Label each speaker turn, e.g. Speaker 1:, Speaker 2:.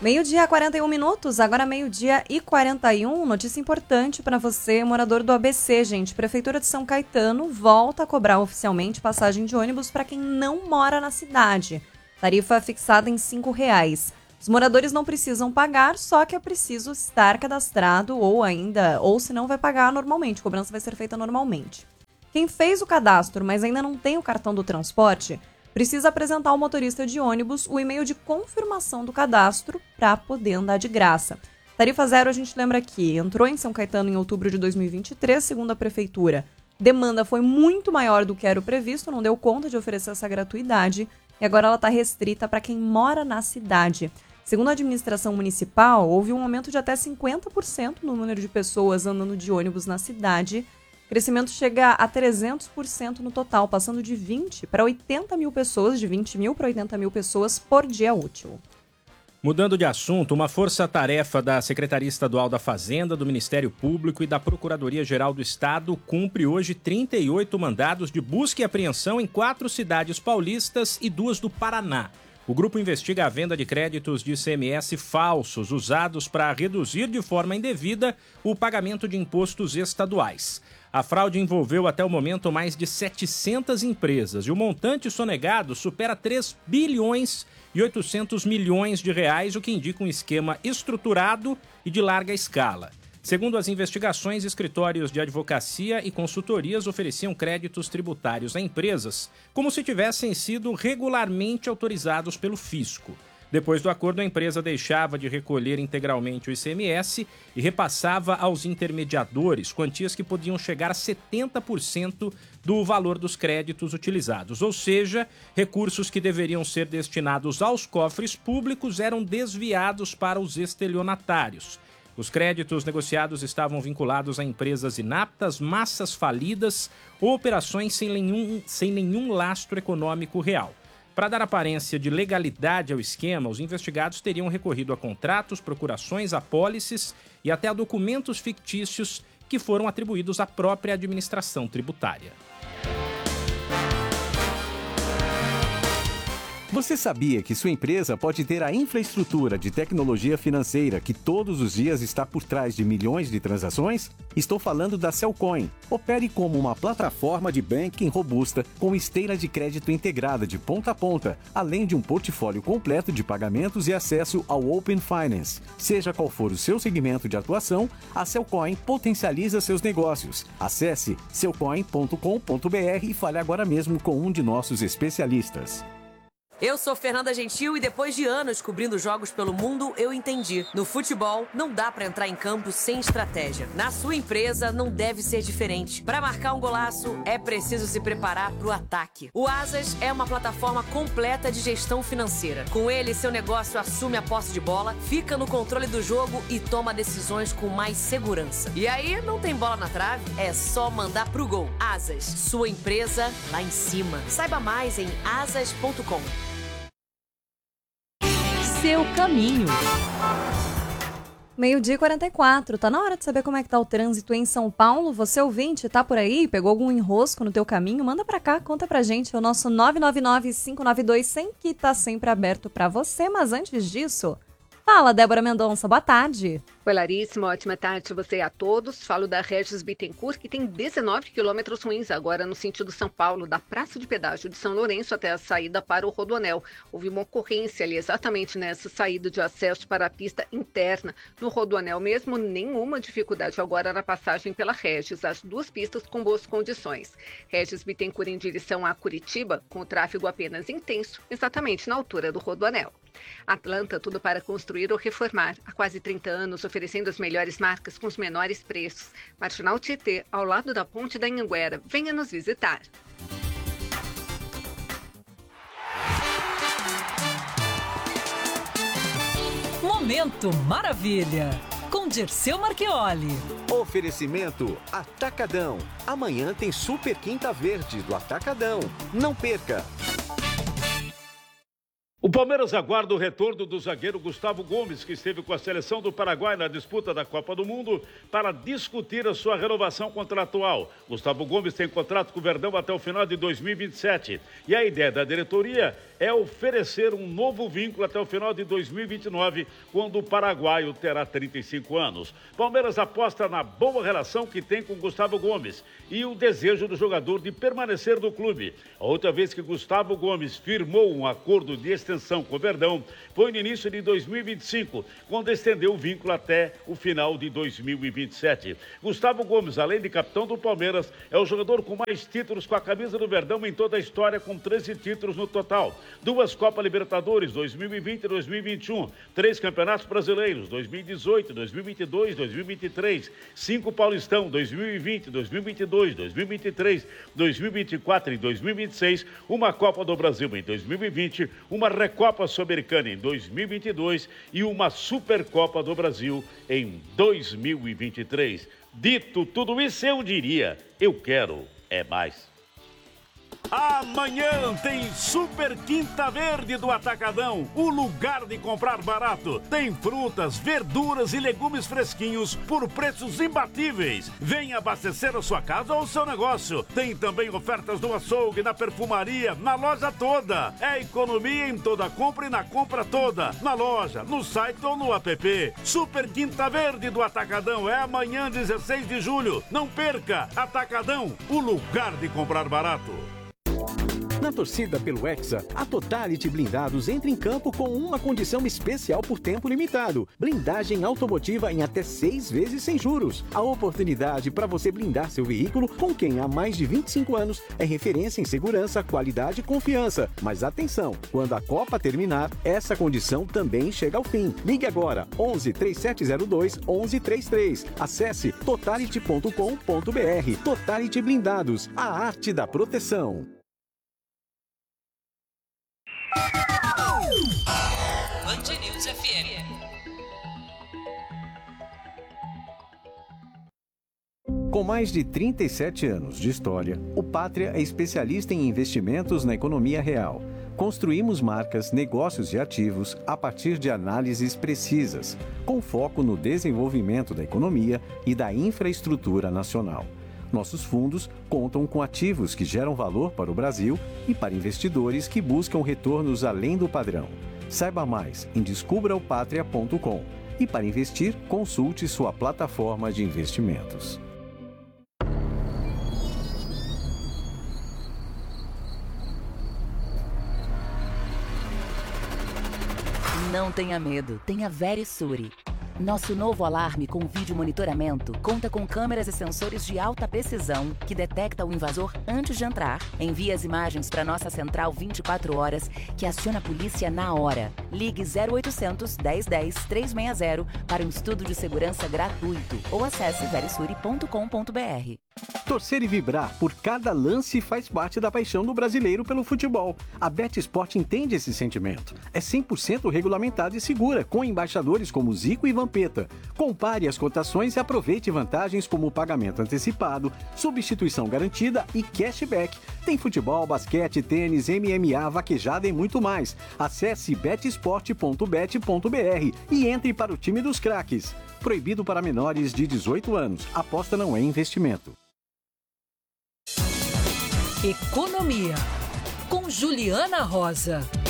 Speaker 1: Meio-dia, 41 minutos, agora meio-dia e 41. Notícia importante para você, morador do ABC, gente. Prefeitura de São Caetano volta a cobrar oficialmente passagem de ônibus para quem não mora na cidade. Tarifa fixada em R$ 5,00. Os moradores não precisam pagar, só que é preciso estar cadastrado ou se não vai pagar normalmente. A cobrança vai ser feita normalmente. Quem fez o cadastro, mas ainda não tem o cartão do transporte, precisa apresentar ao motorista de ônibus o e-mail de confirmação do cadastro para poder andar de graça. Tarifa zero, a gente lembra que entrou em São Caetano em outubro de 2023, segundo a prefeitura. Demanda foi muito maior do que era o previsto, não deu conta de oferecer essa gratuidade e agora ela está restrita para quem mora na cidade. Segundo a administração municipal, houve um aumento de até 50% no número de pessoas andando de ônibus na cidade. O crescimento chega a 300% no total, passando de 20 para 80 mil pessoas, de 20 mil para 80 mil pessoas por dia útil.
Speaker 2: Mudando de assunto, uma força-tarefa da Secretaria Estadual da Fazenda, do Ministério Público e da Procuradoria-Geral do Estado cumpre hoje 38 mandados de busca e apreensão em 4 cidades paulistas e 2 do Paraná. O grupo investiga a venda de créditos de ICMS falsos usados para reduzir de forma indevida o pagamento de impostos estaduais. A fraude envolveu até o momento mais de 700 empresas e o montante sonegado supera 3 bilhões e 800 milhões de reais, o que indica um esquema estruturado e de larga escala. Segundo as investigações, escritórios de advocacia e consultorias ofereciam créditos tributários a empresas como se tivessem sido regularmente autorizados pelo fisco. Depois do acordo, a empresa deixava de recolher integralmente o ICMS e repassava aos intermediadores quantias que podiam chegar a 70% do valor dos créditos utilizados. Ou seja, recursos que deveriam ser destinados aos cofres públicos eram desviados para os estelionatários. Os créditos negociados estavam vinculados a empresas inaptas, massas falidas ou operações sem nenhum lastro econômico real. Para dar aparência de legalidade ao esquema, os investigados teriam recorrido a contratos, procurações, apólices e até a documentos fictícios que foram atribuídos à própria administração tributária.
Speaker 3: Você sabia que sua empresa pode ter a infraestrutura de tecnologia financeira que todos os dias está por trás de milhões de transações? Estou falando da Cellcoin. Opere como uma plataforma de banking robusta com esteira de crédito integrada de ponta a ponta, além de um portfólio completo de pagamentos e acesso ao Open Finance. Seja qual for o seu segmento de atuação, a Cellcoin potencializa seus negócios. Acesse cellcoin.com.br e fale agora mesmo com um de nossos especialistas.
Speaker 4: Eu sou Fernanda Gentil e depois de anos cobrindo jogos pelo mundo, eu entendi. No futebol, não dá pra entrar em campo sem estratégia. Na sua empresa, não deve ser diferente. Para marcar um golaço, é preciso se preparar pro ataque. O Asas é uma plataforma completa de gestão financeira. Com ele, seu negócio assume a posse de bola, fica no controle do jogo e toma decisões com mais segurança. E aí, não tem bola na trave? É só mandar pro gol. Asas, sua empresa lá em cima. Saiba mais em asas.com.
Speaker 1: Seu caminho. Meio-dia e 44. Tá na hora de saber como é que tá o trânsito em São Paulo. Você ouvinte, tá por aí? Pegou algum enrosco no teu caminho? Manda pra cá, conta pra gente. É o nosso 999-592-100 que tá sempre aberto pra você. Mas antes disso, fala, Débora Mendonça. Boa tarde.
Speaker 5: Oi, Larissa, uma ótima tarde a você e a todos. Falo da Regis Bittencourt, que tem 19 quilômetros ruins agora no sentido São Paulo, da Praça de Pedágio de São Lourenço até a saída para o Rodoanel. Houve uma ocorrência ali exatamente nessa saída de acesso para a pista interna no Rodoanel mesmo. Nenhuma dificuldade agora na passagem pela Regis, as duas pistas com boas condições. Regis Bittencourt em direção a Curitiba, com o tráfego apenas intenso, exatamente na altura do Rodoanel. Atlanta, tudo para construir ou reformar. Há quase 30 anos, oferecendo as melhores marcas com os menores preços. Marginal Tietê, ao lado da Ponte da Anhanguera. Venha nos visitar.
Speaker 6: Momento Maravilha, com Dirceu Marchioli.
Speaker 3: Oferecimento Atacadão. Amanhã tem Super Quinta Verde do Atacadão. Não perca!
Speaker 7: O Palmeiras aguarda o retorno do zagueiro Gustavo Gomes, que esteve com a seleção do Paraguai na disputa da Copa do Mundo, para discutir a sua renovação contratual. Gustavo Gomes tem contrato com o Verdão até o final de 2027. E a ideia da diretoria é oferecer um novo vínculo até o final de 2029, quando o paraguaio terá 35 anos. Palmeiras aposta na boa relação que tem com Gustavo Gomes e o desejo do jogador de permanecer no clube. A outra vez que Gustavo Gomes firmou um acordo de extensão com o Verdão foi no início de 2025, quando estendeu o vínculo até o final de 2027. Gustavo Gomes, além de capitão do Palmeiras, é o jogador com mais títulos com a camisa do Verdão em toda a história, com 13 títulos no total. 2 Copa Libertadores, 2020 e 2021. 3 Campeonatos Brasileiros, 2018, 2022, 2023. 5 Paulistão, 2020, 2022, 2023, 2024 e 2026. Uma Copa do Brasil em 2020, uma Recopa Sul-Americana em 2022 e uma Supercopa do Brasil em 2023. Dito tudo isso, eu diria, eu quero é mais. Amanhã tem Super Quinta Verde do Atacadão, o lugar de comprar barato. Tem frutas, verduras e legumes fresquinhos por preços imbatíveis. Venha abastecer a sua casa ou o seu negócio. Tem também ofertas no açougue, na perfumaria, na loja toda. É economia em toda compra e na compra toda. Na loja, no site ou no app. Super Quinta Verde do Atacadão é amanhã, 16 de julho. Não perca! Atacadão, o lugar de comprar barato.
Speaker 3: Na torcida pelo Hexa, a Totality Blindados entra em campo com uma condição especial por tempo limitado. Blindagem automotiva em até 6 vezes sem juros. A oportunidade para você blindar seu veículo com quem há mais de 25 anos é referência em segurança, qualidade e confiança. Mas atenção, quando a Copa terminar, essa condição também chega ao fim. Ligue agora, 11 3702 1133. Acesse totality.com.br. Totality Blindados, a arte da proteção.
Speaker 6: Band News FM.
Speaker 3: Com mais de 37 anos de história, o Pátria é especialista em investimentos na economia real. Construímos marcas, negócios e ativos a partir de análises precisas, com foco no desenvolvimento da economia e da infraestrutura nacional. Nossos fundos contam com ativos que geram valor para o Brasil e para investidores que buscam retornos além do padrão. Saiba mais em descubraopatria.com e para investir, consulte sua plataforma de investimentos.
Speaker 8: Não tenha medo, tenha Verisure. Nosso novo alarme com vídeo monitoramento conta com câmeras e sensores de alta precisão que detecta o invasor antes de entrar, envia as imagens para nossa central 24 horas, que aciona a polícia na hora. Ligue 0800 1010 360 para um estudo de segurança gratuito ou acesse verisure.com.br.
Speaker 3: Torcer e vibrar por cada lance faz parte da paixão do brasileiro pelo futebol. A BetSport entende esse sentimento. É 100% regulamentada e segura, com embaixadores como Zico e Vampeta. Compare as cotações e aproveite vantagens como pagamento antecipado, substituição garantida e cashback. Tem futebol, basquete, tênis, MMA, vaquejada e muito mais. Acesse betsport.bet.br e entre para o time dos craques. Proibido para menores de 18 anos. Aposta não é investimento.
Speaker 6: Economia, com Juliana Rosa.